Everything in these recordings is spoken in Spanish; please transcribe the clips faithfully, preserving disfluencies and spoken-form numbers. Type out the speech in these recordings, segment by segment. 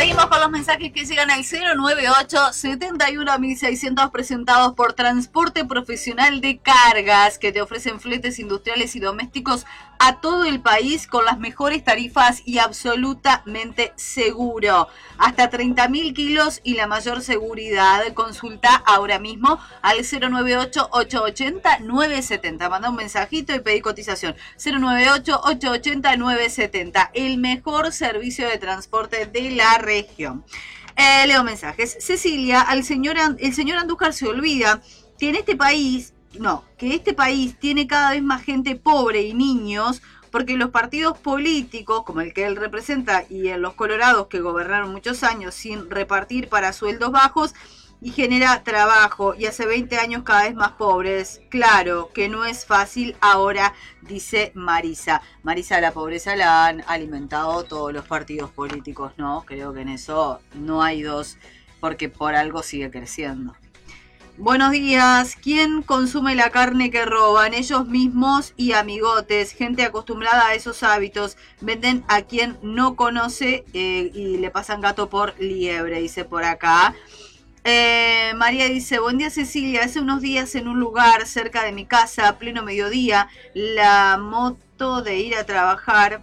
Seguimos con los mensajes que llegan al cero nueve ocho, setenta y uno mil seiscientos presentados por Transporte Profesional de Cargas, que te ofrecen fletes industriales y domésticos a todo el país con las mejores tarifas y absolutamente seguro. Hasta treinta mil kilos y la mayor seguridad. Consulta ahora mismo al cero nueve ocho, ocho ocho cero, nueve siete cero. Manda un mensajito y pedí cotización. cero nueve ocho, ocho ocho cero, nueve siete cero. El mejor servicio de transporte de la región. Eh, leo mensajes. Cecilia, al señor, el señor Andújar se olvida que en este país, no, que este país tiene cada vez más gente pobre y niños, porque los partidos políticos, como el que él representa, y en los colorados que gobernaron muchos años sin repartir para sueldos bajos, y genera trabajo, y hace veinte años cada vez más pobres. Claro que no es fácil ahora, dice Marisa. Marisa, la pobreza la han alimentado todos los partidos políticos, ¿no? Creo que en eso no hay dos, porque por algo sigue creciendo. Buenos días. ¿Quién consume la carne que roban? Ellos mismos y amigotes, gente acostumbrada a esos hábitos. Venden a quien no conoce eh, y le pasan gato por liebre, dice por acá. Eh, María dice, buen día Cecilia, hace unos días en un lugar cerca de mi casa, a pleno mediodía, la moto de ir a trabajar,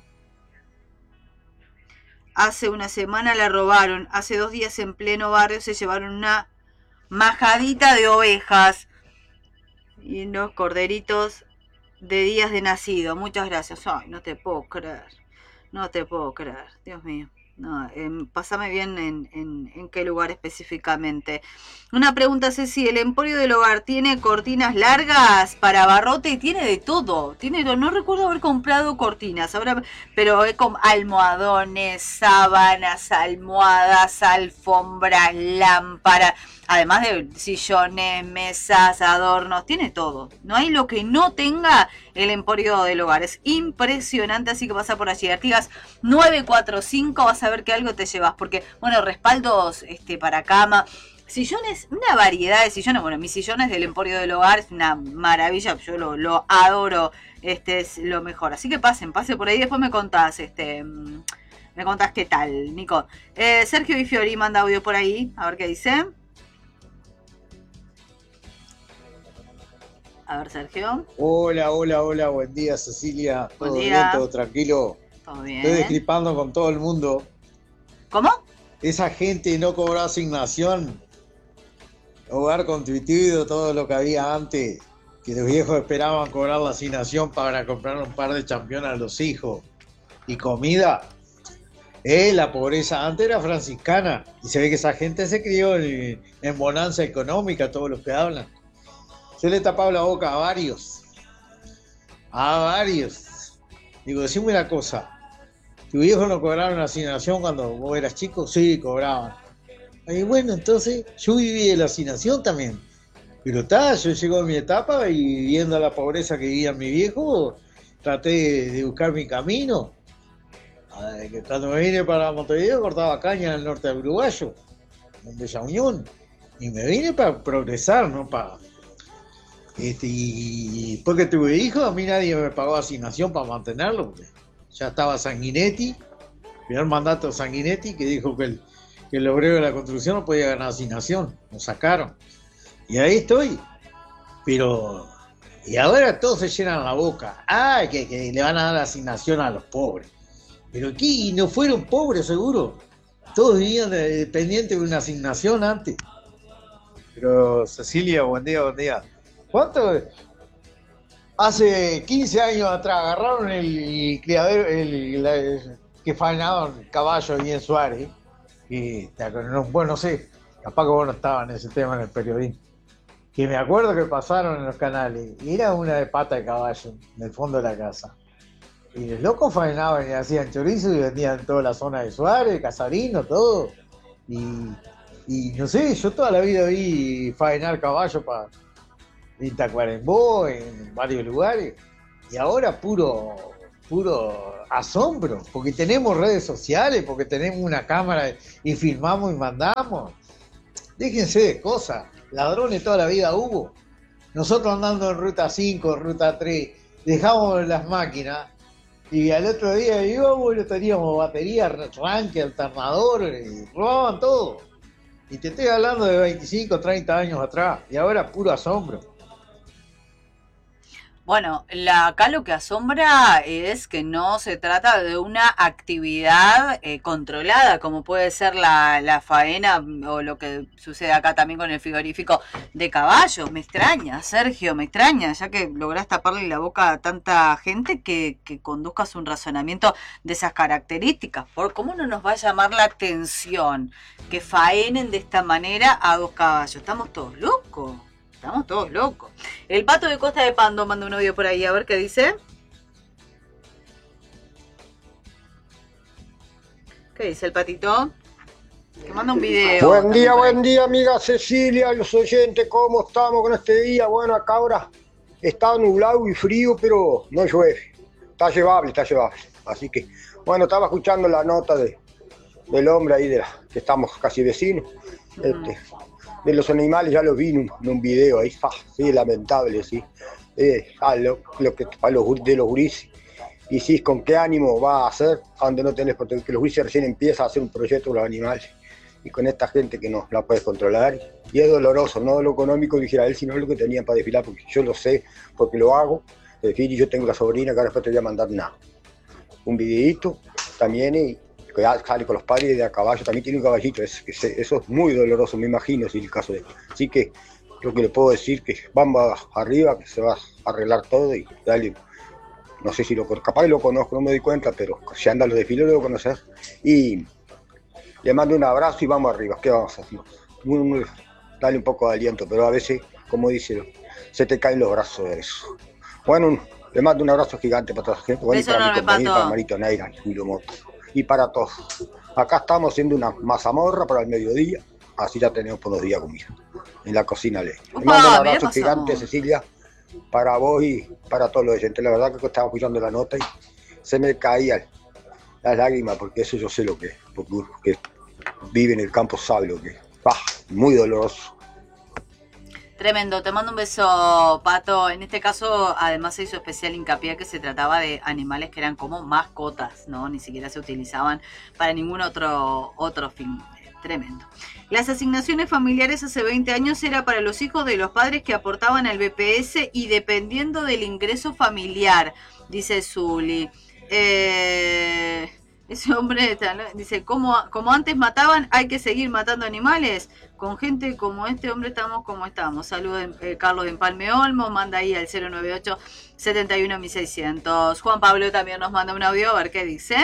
hace una semana la robaron, hace dos días en pleno barrio se llevaron una majadita de ovejas y unos corderitos de días de nacido. Muchas gracias. Ay, no te puedo creer, no te puedo creer, Dios mío. No, eh, pásame bien en, en, en qué lugar específicamente. Una pregunta, Ceci, ¿el Emporio del Hogar tiene cortinas largas para abarrote? Tiene de todo, tiene no recuerdo haber comprado cortinas, ahora, pero es como almohadones, sábanas, almohadas, alfombras, lámparas, además de sillones, mesas, adornos, tiene todo. No hay lo que no tenga el Emporio del Hogar, es impresionante, así que pasa por allí. Artigas nueve cuatro cinco, vas a ver que algo te llevas, porque, bueno, respaldos este para cama, sillones, una variedad de sillones. Bueno, mis sillones del Emporio del Hogar es una maravilla, yo lo, lo adoro, este es lo mejor. Así que pasen, pasen por ahí, después me contás, este, me contás qué tal, Nico. Eh, Sergio Di Fiori manda audio por ahí, a ver qué dice. A ver, Sergio. Hola, hola, hola, buen día, Cecilia. ¿Todo buen día. bien? ¿Todo tranquilo? Todo bien. Estoy discrepando con todo el mundo. ¿Cómo? Esa gente no cobró asignación. Hogar constituido, todo lo que había antes. Que los viejos esperaban cobrar la asignación para comprar un par de championes a los hijos. Y comida. Eh, la pobreza antes era franciscana. Y se ve que esa gente se crió en, en bonanza económica, todos los que hablan. Se le tapaba la boca a varios. A varios. Digo, decime una cosa. ¿Tu viejo no cobraron la asignación cuando vos eras chico? Sí, cobraban. Y bueno, entonces yo viví de la asignación también. Pero está, yo llego a mi etapa y viendo la pobreza que vivía mi viejo, traté de, de buscar mi camino. Ay, que cuando me vine para Montevideo cortaba caña en el norte de Uruguayo, en Bella Unión. Y me vine para progresar, no para... Este, y después que tuve hijos, a mí nadie me pagó asignación para mantenerlo, porque ya estaba Sanguinetti, primer mandato de Sanguinetti, que dijo que el, que el obrero de la construcción no podía ganar asignación, lo sacaron. Y ahí estoy. Pero, y ahora todos se llenan la boca. Ah, que, que le van a dar asignación a los pobres. Pero aquí no fueron pobres, seguro. Todos vivían dependientes de una asignación antes. Pero, Cecilia, buen día, buen día. ¿Cuánto? Hace quince años atrás agarraron el criadero, el, el que faenaban caballos ahí en Suárez. Y, bueno, no sé, capaz que vos no estabas en ese tema en el periodismo. Que me acuerdo que pasaron en los canales. Y era una de pata de caballo, en el fondo de la casa. Y los locos faenaban y hacían chorizo y vendían en toda la zona de Suárez, Casarino, todo. Y, y no sé, yo toda la vida vi faenar caballos para... en Tacuarembó, en varios lugares, y ahora puro, puro asombro, porque tenemos redes sociales, porque tenemos una cámara y filmamos y mandamos. Déjense de cosas, ladrones toda la vida hubo. Nosotros andando en ruta cinco, ruta tres, dejamos las máquinas, Y al otro día íbamos y no teníamos batería, arranque, alternador, y robaban todo. Y te estoy hablando de veinticinco, treinta años atrás, y ahora puro asombro. Bueno, la, acá lo que asombra es que no se trata de una actividad eh, controlada, como puede ser la, la faena o lo que sucede acá también con el frigorífico de caballos. Me extraña, Sergio, me extraña, ya que lográs taparle la boca a tanta gente que, que conduzcas un razonamiento de esas características. ¿Por cómo no nos va a llamar la atención que faenen de esta manera a dos caballos? Estamos todos locos. Estamos todos locos. El Pato de Costa de Pando manda un audio por ahí, a ver qué dice. ¿Qué dice el Patito? Que manda un video. Buen día, buen día, amiga Cecilia, los oyentes, ¿cómo estamos con este día? Bueno, acá ahora está nublado y frío, pero no llueve. Está llevable, está llevable. Así que, bueno, estaba escuchando la nota de, del hombre ahí, de la, que estamos casi vecinos. Uh-huh. Este, de los animales ya los vi en un, en un video ahí, ah, sí, lamentable, sí. Eh, ah, lo, lo que para los de los gurises. Y sí, con qué ánimo va a hacer, donde no tenés, porque los gurises recién empiezan a hacer un proyecto con los animales. Y con esta gente que no la puedes controlar. Y es doloroso, no lo económico, dijera él, sino lo que tenían para desfilar, porque yo lo sé, porque lo hago. Es decir, y yo tengo la sobrina que ahora después te voy a mandar nada. Un videíto también, y que sale con los padres de a caballo, también tiene un caballito, es, es, eso es muy doloroso, me imagino, si el caso de él. Así que lo que le puedo decir que vamos arriba, que se va a arreglar todo y darle, no sé si lo capaz lo conozco, no me doy cuenta, pero si anda a los desfiles lo debo conocer. Y le mando un abrazo y vamos arriba, ¿qué vamos a hacer? Un, un, dale un poco de aliento, pero a veces, como dice, se te caen los brazos de eso. Bueno, un, le mando un abrazo gigante para toda la gente, bueno, y para mi compañero, para Marito Neira y Julio Moto. Y para todos. Acá estamos haciendo una mazamorra para el mediodía, así ya tenemos por los días comida. En la cocina le. Upa, le mando un abrazo gigante, Cecilia, para vos y para todos los oyentes. La verdad que estaba escuchando la nota y se me caían las lágrimas, porque eso yo sé lo que es, porque vive en el campo sabe lo que es. Ah, muy doloroso. Tremendo, te mando un beso, Pato. En este caso, además se hizo especial hincapié que se trataba de animales que eran como mascotas, ¿no? Ni siquiera se utilizaban para ningún otro, otro fin. Tremendo. Las asignaciones familiares hace veinte años era para los hijos de los padres que aportaban al B P S y dependiendo del ingreso familiar, dice Zuli. Eh... Ese hombre dice, como, como antes mataban, hay que seguir matando animales. Con gente como este hombre estamos como estamos. Saludos, eh, Carlos de Empalme Olmo, manda ahí al cero nueve ocho, setenta y uno, mil seiscientos. Juan Pablo también nos manda un audio, a ver qué dice.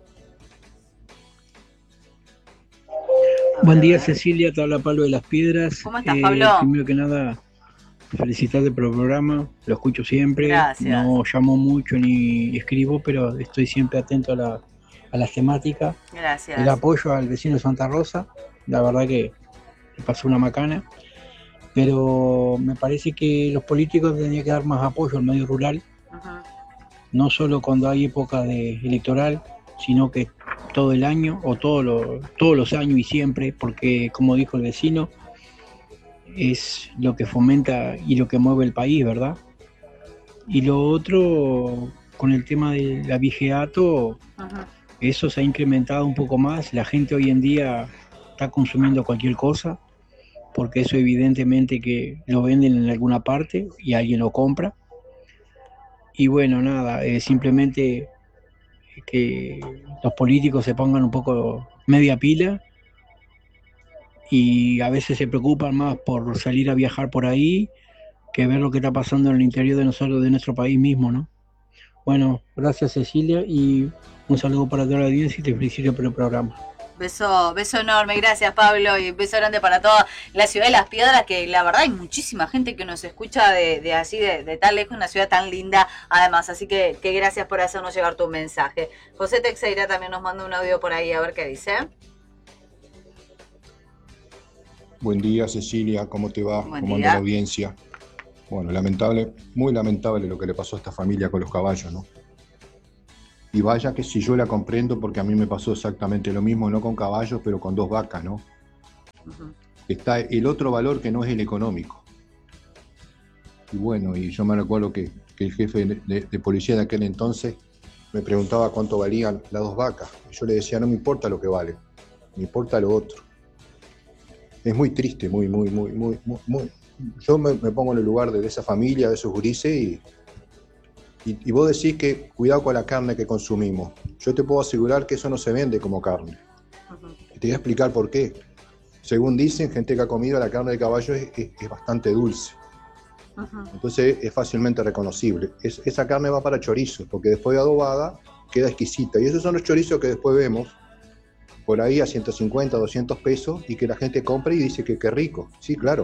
Buen día, Cecilia, te habla Pablo de las Piedras. ¿Cómo estás, eh, Pablo? Primero que nada, felicitarte por el programa, lo escucho siempre. Gracias. No llamo mucho ni escribo, pero estoy siempre atento a la a las temáticas. Gracias. El apoyo al vecino de Santa Rosa, la verdad que le pasó una macana, pero me parece que los políticos tendrían que dar más apoyo al medio rural, uh-huh. No solo cuando hay época de electoral, sino que todo el año, o todo lo, todos los años y siempre, porque como dijo el vecino, es lo que fomenta y lo que mueve el país, ¿verdad? Y lo otro, con el tema del abigeato, uh-huh. Eso se ha incrementado un poco más. La gente hoy en día está consumiendo cualquier cosa, porque eso evidentemente que lo venden en alguna parte y alguien lo compra. Y bueno, nada, eh, simplemente que los políticos se pongan un poco media pila y a veces se preocupan más por salir a viajar por ahí que ver lo que está pasando en el interior de nosotros, de nuestro país mismo, ¿no? Bueno, gracias, Cecilia, y un saludo para toda la audiencia y te felicito por el programa. Beso, beso enorme, gracias, Pablo, y beso grande para toda la ciudad de Las Piedras, que la verdad hay muchísima gente que nos escucha de, de así, de, de tan lejos, una ciudad tan linda además, así que, que gracias por hacernos llegar tu mensaje. José Teixeira también nos manda un audio por ahí, a ver qué dice. Buen día, Cecilia, ¿cómo te va? Buen ¿Cómo día. anda la audiencia? Bueno, lamentable, muy lamentable lo que le pasó a esta familia con los caballos, ¿no? Y vaya que si yo la comprendo, porque a mí me pasó exactamente lo mismo, no con caballos, pero con dos vacas, ¿no? Uh-huh. Está el otro valor que no es el económico. Y bueno, y yo me recuerdo que, que el jefe de, de, de policía de aquel entonces me preguntaba cuánto valían las dos vacas. Yo le decía, no me importa lo que vale, me importa lo otro. Es muy triste, muy, muy, muy, muy, muy, muy. Yo me, me pongo en el lugar de, de esa familia, de esos gurises, y, y, y vos decís que cuidado con la carne que consumimos. Yo te puedo asegurar que eso no se vende como carne. Uh-huh. Y te voy a explicar por qué. Según dicen, gente que ha comido la carne de caballo es, es, es bastante dulce. Uh-huh. Entonces es fácilmente reconocible. Es, esa carne va para chorizo, porque después de adobada queda exquisita. Y esos son los chorizos que después vemos por ahí a ciento cincuenta, doscientos pesos, y que la gente compra y dice que qué rico. Sí, claro.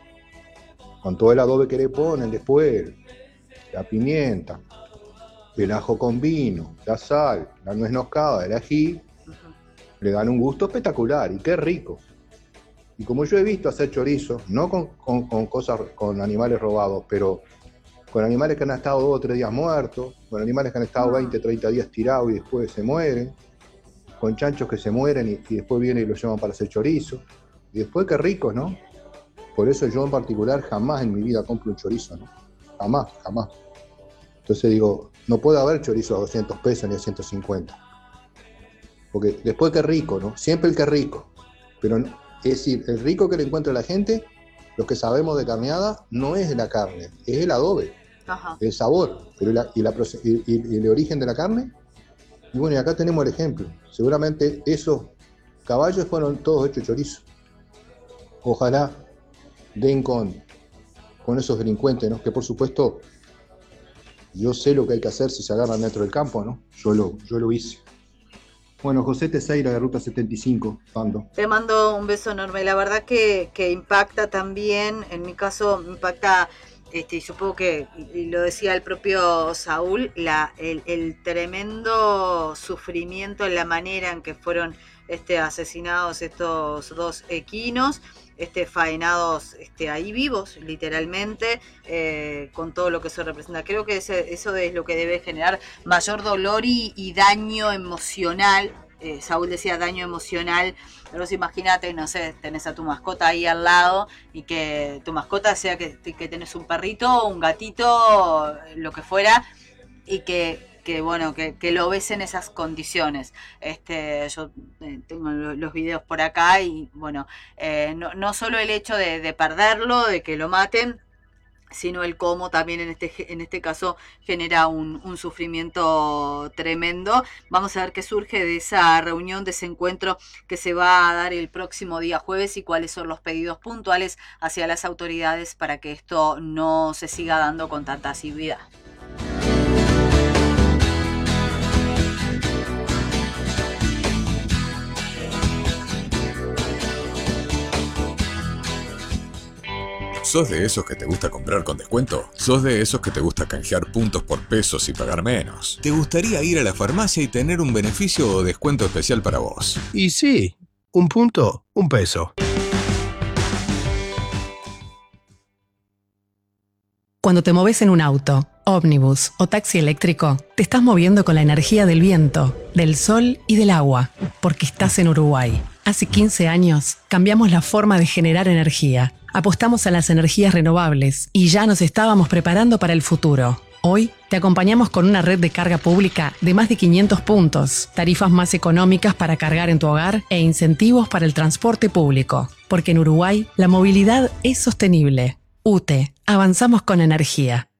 Con todo el adobe que le ponen después, la pimienta, el ajo con vino, la sal, la nuez moscada, el ají, uh-huh. le dan un gusto espectacular y qué rico. Y como yo he visto hacer chorizo, no con, con, con cosas, con animales robados, pero con animales que han estado dos o tres días muertos, con animales que han estado veinte, treinta días tirados y después se mueren, con chanchos que se mueren y, y después vienen y los llevan para hacer chorizo. Y después qué ricos, ¿no? Por eso yo en particular jamás en mi vida compro un chorizo, ¿no? Jamás, jamás. Entonces digo, no puede haber chorizo a doscientos pesos ni a ciento cincuenta. Porque después qué rico, ¿no? Siempre el que rico. Pero no, es decir, el rico que le encuentra la gente, los que sabemos de carneada, no es la carne, es el adobe, Ajá. el sabor, pero la, y, la, y, y el origen de la carne. Y bueno, y acá tenemos el ejemplo. Seguramente esos caballos fueron todos hechos chorizo. Ojalá den con, con esos delincuentes, ¿no? Que por supuesto yo sé lo que hay que hacer si se agarran dentro del campo, ¿no? Yo lo, yo lo hice. Bueno, José Teseira de Ruta setenta y cinco, Pando. Te mando un beso enorme. La verdad que, que impacta también, en mi caso impacta, este, supongo que, y lo decía el propio Saúl, la, el, el tremendo sufrimiento en la manera en que fueron este, asesinados estos dos equinos, este, faenados este, ahí vivos, literalmente, eh, con todo lo que eso representa. Creo que ese, eso es lo que debe generar mayor dolor y, y daño emocional. Eh, Saúl decía daño emocional, pero imagínate, no sé, tenés a tu mascota ahí al lado y que tu mascota sea que, que tenés un perrito, un gatito, lo que fuera, y que que bueno, que, que lo ves en esas condiciones. Este, yo eh, tengo lo, los videos por acá y bueno, eh, no, no solo el hecho de, de perderlo, de que lo maten, sino el cómo también en este, en este caso genera un, un sufrimiento tremendo. Vamos a ver qué surge de esa reunión, de ese encuentro que se va a dar el próximo día jueves y cuáles son los pedidos puntuales hacia las autoridades para que esto no se siga dando con tanta asiduidad. ¿Sos de esos que te gusta comprar con descuento? ¿Sos de esos que te gusta canjear puntos por pesos y pagar menos? ¿Te gustaría ir a la farmacia y tener un beneficio o descuento especial para vos? Y sí, un punto, un peso. Cuando te moves en un auto, ómnibus o taxi eléctrico, te estás moviendo con la energía del viento, del sol y del agua, porque estás en Uruguay. Hace quince años cambiamos la forma de generar energía. Apostamos a las energías renovables y ya nos estábamos preparando para el futuro. Hoy te acompañamos con una red de carga pública de más de quinientos puntos, tarifas más económicas para cargar en tu hogar e incentivos para el transporte público. Porque en Uruguay la movilidad es sostenible. U T E, avanzamos con energía.